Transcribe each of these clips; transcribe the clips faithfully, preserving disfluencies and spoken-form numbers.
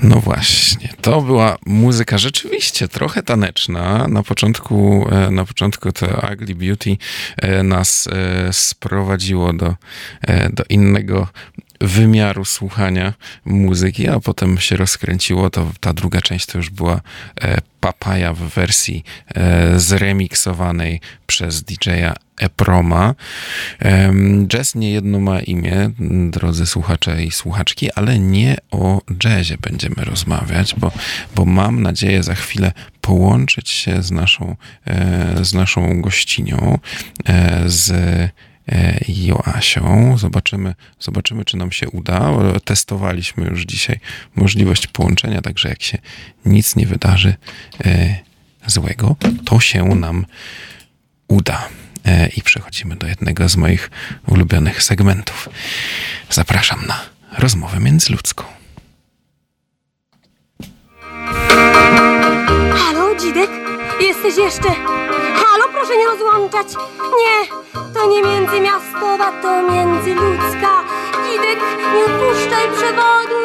No właśnie, to była muzyka rzeczywiście trochę taneczna. Na początku, na początku to Ugly Beauty nas sprowadziło do, do innego wymiaru słuchania muzyki, a potem się rozkręciło, to ta druga część to już była Papaja w wersji zremiksowanej przez D J-a Eproma. Jazz niejedno ma imię, drodzy słuchacze i słuchaczki, ale nie o jazzie będziemy rozmawiać, bo, bo mam nadzieję za chwilę połączyć się z naszą, z naszą gościnią, z Joasią. Zobaczymy, zobaczymy, czy nam się uda. Testowaliśmy już dzisiaj możliwość połączenia, także jak się nic nie wydarzy złego, to się nam uda. I przechodzimy do jednego z moich ulubionych segmentów. Zapraszam na rozmowę międzyludzką. Halo, Dzidek? Jesteś jeszcze? Halo, proszę nie rozłączać. Nie, to nie międzymiastowa, to międzyludzka. Dzidek, nie odpuszczaj przewodu.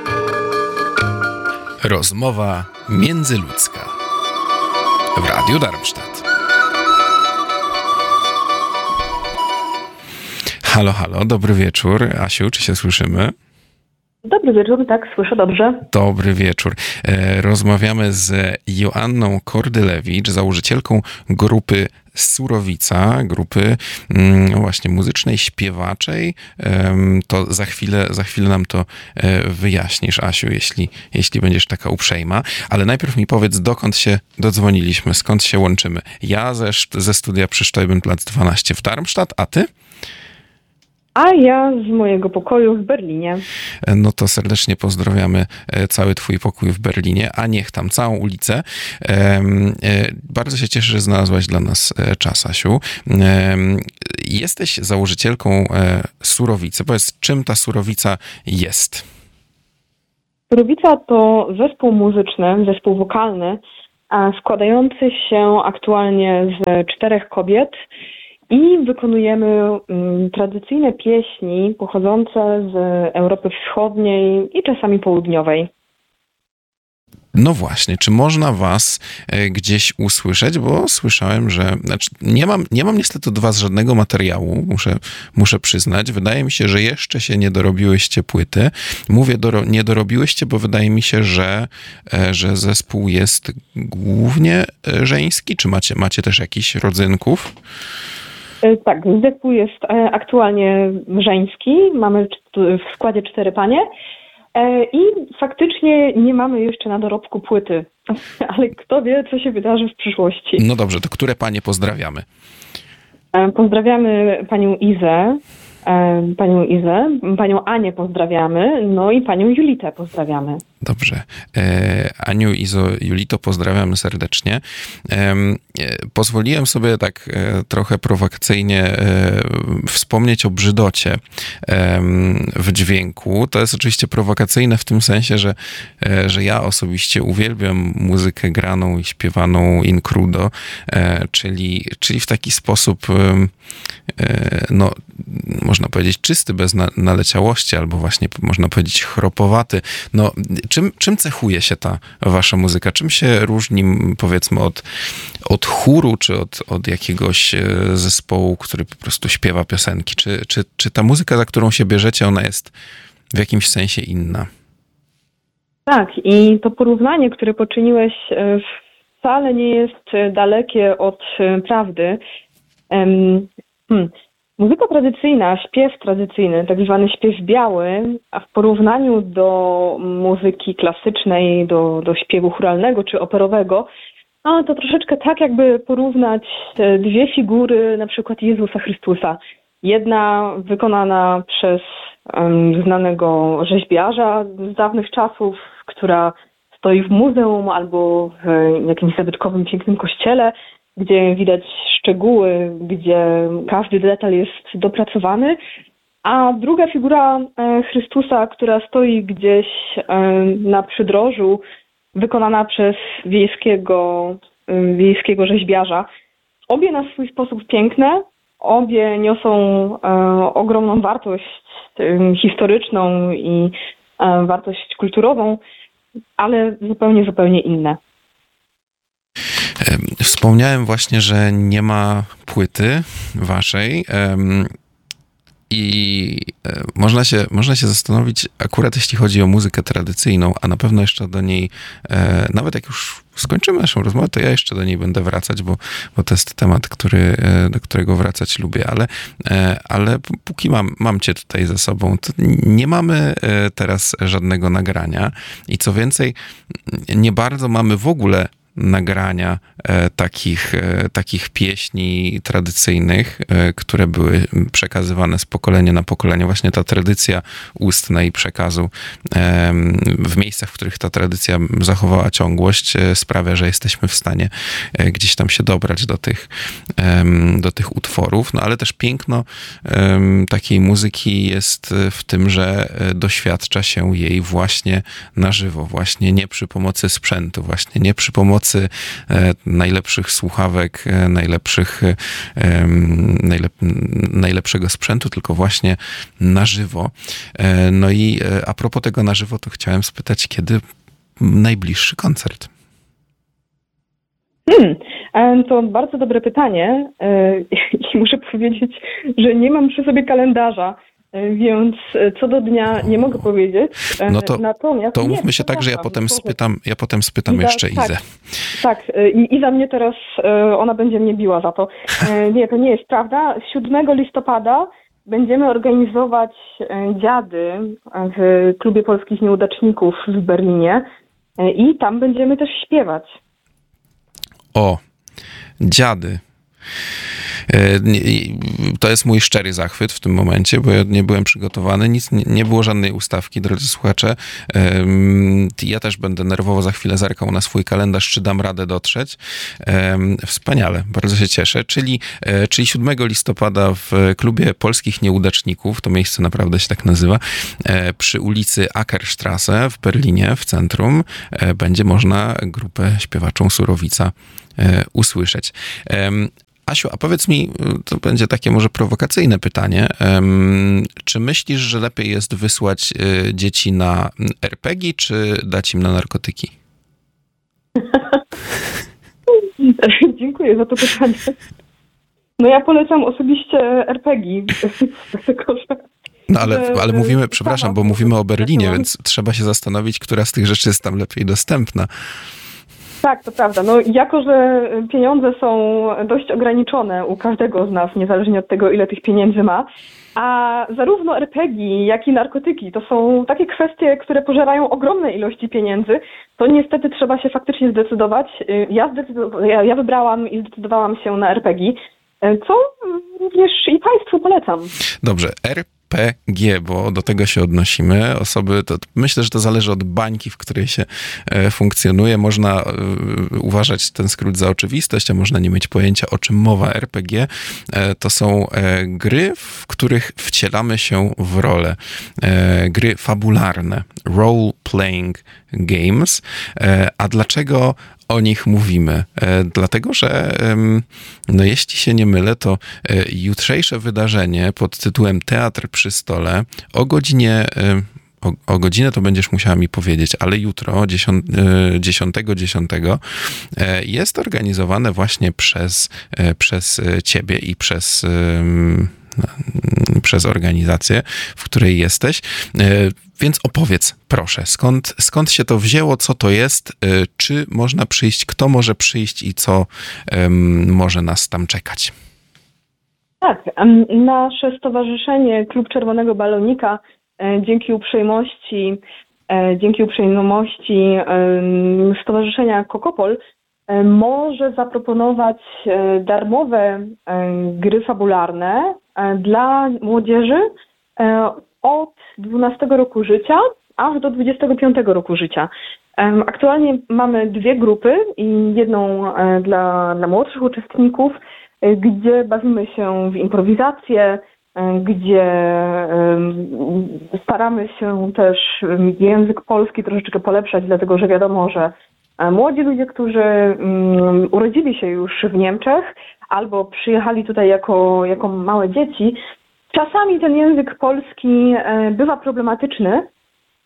Rozmowa międzyludzka w Radiu Darmstadt. Halo, halo, dobry wieczór. Asiu, czy się słyszymy? Dobry wieczór, tak, słyszę dobrze. Dobry wieczór. Rozmawiamy z Joanną Kordylewicz, założycielką grupy Surowica, grupy no właśnie muzycznej, śpiewaczej. To za chwilę, za chwilę nam to wyjaśnisz, Asiu, jeśli, jeśli będziesz taka uprzejma. Ale najpierw mi powiedz, dokąd się dodzwoniliśmy, skąd się łączymy. Ja ze, ze studia przy Steubenplatz dwanaście w Darmstadt, a ty? A ja z mojego pokoju w Berlinie. No to serdecznie pozdrawiamy cały twój pokój w Berlinie, a niech tam, całą ulicę. Bardzo się cieszę, że znalazłaś dla nas czas, Asiu. Jesteś założycielką Surowicy. Powiedz, czym ta Surowica jest? Surowica to zespół muzyczny, zespół wokalny, składający się aktualnie z czterech kobiet, i wykonujemy um, tradycyjne pieśni pochodzące z Europy Wschodniej i czasami Południowej. No właśnie, czy można was e, gdzieś usłyszeć? Bo słyszałem, że... Znaczy, nie mam, nie mam niestety do was żadnego materiału, muszę, muszę przyznać. Wydaje mi się, że jeszcze się nie dorobiłyście płyty. Mówię doro, nie dorobiłyście, bo wydaje mi się, że, e, że zespół jest głównie e, żeński. Czy macie, macie też jakichś rodzynków? Tak, zespół jest aktualnie żeński, mamy w składzie cztery panie i faktycznie nie mamy jeszcze na dorobku płyty, ale kto wie, co się wydarzy w przyszłości. No dobrze, to które panie pozdrawiamy? Pozdrawiamy panią Izę, panią Izę, panią Anię pozdrawiamy, no i panią Julitę pozdrawiamy. Dobrze. E, Aniu, Izo, Julito, pozdrawiamy serdecznie. E, e, pozwoliłem sobie tak e, trochę prowokacyjnie e, wspomnieć o brzydocie e, w dźwięku. To jest oczywiście prowokacyjne w tym sensie, że, e, że ja osobiście uwielbiam muzykę graną i śpiewaną in crudo, e, czyli, czyli w taki sposób e, no, można powiedzieć czysty, bez na, naleciałości, albo właśnie można powiedzieć chropowaty. No, czym, czym cechuje się ta wasza muzyka? Czym się różni, powiedzmy, od, od chóru, czy od, od jakiegoś zespołu, który po prostu śpiewa piosenki? Czy, czy, czy ta muzyka, za którą się bierzecie, ona jest w jakimś sensie inna? Tak, i to porównanie, które poczyniłeś, wcale nie jest dalekie od prawdy. Hmm. Muzyka tradycyjna, śpiew tradycyjny, tak zwany śpiew biały, a w porównaniu do muzyki klasycznej, do, do śpiewu chóralnego czy operowego, no to troszeczkę tak jakby porównać dwie figury, na przykład Jezusa Chrystusa. Jedna wykonana przez um, znanego rzeźbiarza z dawnych czasów, która stoi w muzeum albo w jakimś zabytkowym, pięknym kościele, gdzie widać szczegóły, gdzie każdy detal jest dopracowany, a druga figura Chrystusa, która stoi gdzieś na przydrożu, wykonana przez wiejskiego, wiejskiego rzeźbiarza. Obie na swój sposób piękne, obie niosą ogromną wartość historyczną i wartość kulturową. ale zupełnie, zupełnie inne. Wspomniałem właśnie, że nie ma płyty waszej. I można się, można się zastanowić, akurat jeśli chodzi o muzykę tradycyjną, a na pewno jeszcze do niej, nawet jak już skończymy naszą rozmowę, to ja jeszcze do niej będę wracać, bo, bo to jest temat, który, do którego wracać lubię, ale, ale póki mam, mam cię tutaj ze sobą, to nie mamy teraz żadnego nagrania i co więcej, nie bardzo mamy w ogóle nagrania e, takich, e, takich pieśni tradycyjnych, e, które były przekazywane z pokolenia na pokolenie. Właśnie ta tradycja ustna i przekazu e, w miejscach, w których ta tradycja zachowała ciągłość, e, sprawia, że jesteśmy w stanie e, gdzieś tam się dobrać do tych, e, do tych utworów. No ale też piękno e, takiej muzyki jest w tym, że doświadcza się jej właśnie na żywo, właśnie nie przy pomocy sprzętu, właśnie nie przy pomocy najlepszych słuchawek, najlepszych, najlep, najlepszego sprzętu, tylko właśnie na żywo. No i a propos tego na żywo, to chciałem spytać, kiedy najbliższy koncert? Hmm, to bardzo dobre pytanie i muszę powiedzieć, że nie mam przy sobie kalendarza. Więc co do dnia nie mogę powiedzieć. No to, Natomiast to umówmy się tak, że ja potem spytam, ja potem spytam Iza, jeszcze tak, Izę. Tak, i Iza mnie teraz, ona będzie mnie biła za to. Nie, to nie jest prawda. siódmego listopada będziemy organizować dziady w Klubie Polskich Nieudaczników w Berlinie i tam będziemy też śpiewać. O, dziady. To jest mój szczery zachwyt w tym momencie, bo ja nie byłem przygotowany, nic, nie było żadnej ustawki, drodzy słuchacze. Ja też będę nerwowo za chwilę zerkał na swój kalendarz, czy dam radę dotrzeć. Wspaniale, bardzo się cieszę. Czyli, czyli siódmego listopada w Klubie Polskich Nieudaczników, to miejsce naprawdę się tak nazywa, przy ulicy Ackerstrasse w Berlinie, w centrum, będzie można grupę śpiewaczą Surowica usłyszeć. Asiu, a powiedz mi, to będzie takie może prowokacyjne pytanie, czy myślisz, że lepiej jest wysłać dzieci na er pe gie, czy dać im na narkotyki? Dziękuję za to pytanie. No ja polecam osobiście er pe gie. No ale, ale mówimy, przepraszam, bo mówimy o Berlinie, więc trzeba się zastanowić, która z tych rzeczy jest tam lepiej dostępna. Tak, to prawda. No jako, że pieniądze są dość ograniczone u każdego z nas, niezależnie od tego, ile tych pieniędzy ma, a zarówno er pe gie, jak i narkotyki to są takie kwestie, które pożerają ogromne ilości pieniędzy, to niestety trzeba się faktycznie zdecydować. Ja, zdecydow- ja, ja wybrałam i zdecydowałam się na er pe gie, co również i Państwu polecam. Dobrze, er pe gie, bo do tego się odnosimy. Osoby, to myślę, że to zależy od bańki, w której się e, funkcjonuje. Można e, uważać ten skrót za oczywistość, a można nie mieć pojęcia, o czym mowa. er pe gie e, to są e, gry, w których wcielamy się w rolę. E, gry fabularne. Role-playing games. E, a dlaczego o nich mówimy? E, dlatego, że no jeśli się nie mylę, to e, jutrzejsze wydarzenie pod tytułem Teatr przy stole o godzinie, e, o, o godzinę to będziesz musiała mi powiedzieć, ale jutro, dziesiątego dziesiątego e, jest organizowane właśnie przez, e, przez ciebie i przez e, przez organizację, w której jesteś. Więc opowiedz, proszę, skąd, skąd się to wzięło, co to jest, czy można przyjść, kto może przyjść i co um, może nas tam czekać? Tak, nasze stowarzyszenie Klub Czerwonego Balonika dzięki uprzejmości, dzięki uprzejmości Stowarzyszenia Kokopol może zaproponować darmowe gry fabularne dla młodzieży od dwunastego roku życia aż do dwudziestego piątego roku życia. Aktualnie mamy dwie grupy i jedną dla, dla młodszych uczestników, gdzie bawimy się w improwizację, gdzie staramy się też język polski troszeczkę polepszać, dlatego że wiadomo, że młodzi ludzie, którzy um, urodzili się już w Niemczech albo przyjechali tutaj jako, jako małe dzieci, czasami ten język polski e, bywa problematyczny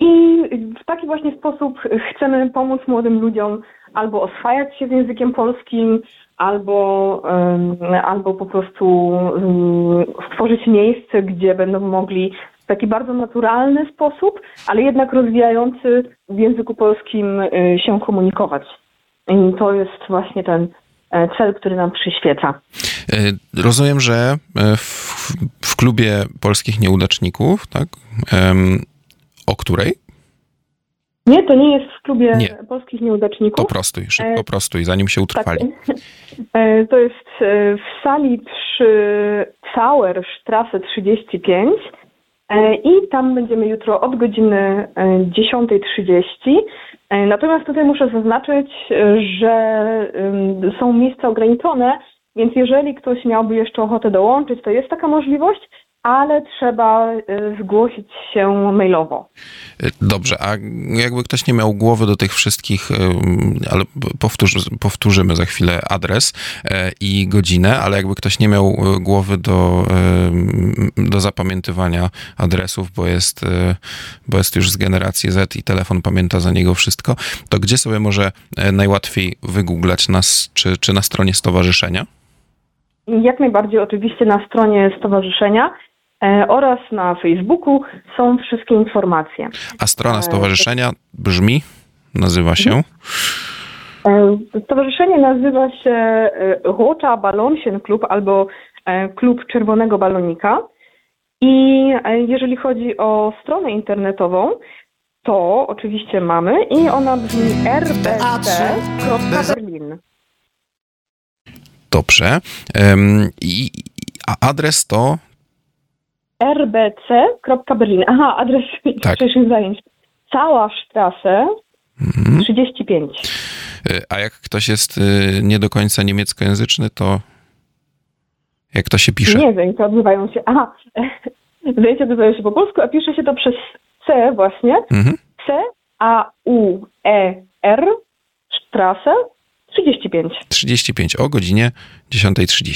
I w taki właśnie sposób chcemy pomóc młodym ludziom albo oswajać się z językiem polskim, albo, um, albo po prostu um, stworzyć miejsce, gdzie będą mogli w taki bardzo naturalny sposób, ale jednak rozwijający w języku polskim y, się komunikować. I to jest właśnie ten cel, który nam przyświeca. Rozumiem, że w, w klubie polskich nieudaczników, tak? O której? Nie, to nie jest w klubie nie. polskich nieudaczników. Poprostuj, szybko prostuj, zanim się utrwali. Tak. To jest w sali przy Zauerstraße trzydzieści pięć i tam będziemy jutro od godziny dziesiąta trzydzieści. Natomiast tutaj muszę zaznaczyć, że są miejsca ograniczone, więc jeżeli ktoś miałby jeszcze ochotę dołączyć, to jest taka możliwość, ale trzeba zgłosić się mailowo. Dobrze, a jakby ktoś nie miał głowy do tych wszystkich, ale powtórzy, powtórzymy za chwilę adres i godzinę, ale jakby ktoś nie miał głowy do, do zapamiętywania adresów, bo jest, bo jest już z generacji Z i telefon pamięta za niego wszystko, to gdzie sobie może najłatwiej wygooglać nas, czy, czy na stronie stowarzyszenia? Jak najbardziej oczywiście na stronie stowarzyszenia oraz na Facebooku są wszystkie informacje. A strona stowarzyszenia brzmi, nazywa się? Stowarzyszenie nazywa się Roter Ballonchen-Klub albo Klub Czerwonego Balonika. I jeżeli chodzi o stronę internetową, to oczywiście mamy i ona brzmi r b c kropka berlin. Dobrze. I a adres to? r b c kropka berlin. Aha, adres tak. dzisiejszych zajęć. Cała Straße mhm. trzydzieści pięć. A jak ktoś jest nie do końca niemieckojęzyczny, to jak to się pisze? Nie, zajęcia odbywają się... Aha, zajęcia odbywają się po polsku, a pisze się to przez C właśnie. Mhm. C A U E R Straße trzydzieści pięć. trzydzieści pięć o godzinie dziesiąta trzydzieści.